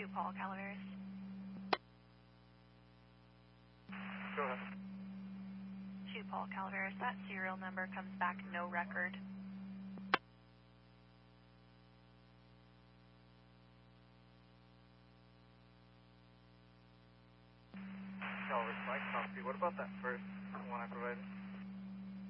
Paul Calaveras. Go ahead. 2 Paul Calaveras. That serial number comes back no record. Calaveras, Mike, copy. What about that first